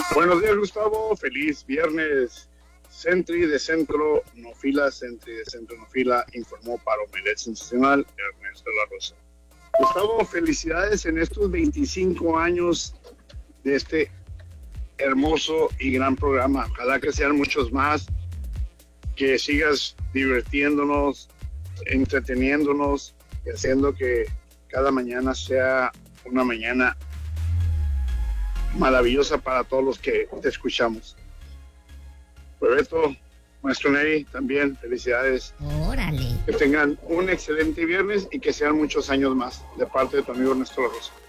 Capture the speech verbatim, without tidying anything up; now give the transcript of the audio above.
Buenos días, Gustavo. Feliz viernes. Centri de Centro No Fila, Centri de Centro No Fila, informó para Omelet Sensacional Ernesto La Rosa. Gustavo, felicidades en estos veinticinco años de este hermoso y gran programa. Ojalá que sean muchos más, que sigas divirtiéndonos, entreteniéndonos y haciendo que cada mañana sea una mañana maravillosa para todos los que te escuchamos. Bebeto, Maestro Neri, también felicidades. Órale. Que tengan un excelente viernes y que sean muchos años más, de parte de tu amigo Ernesto La Rosa.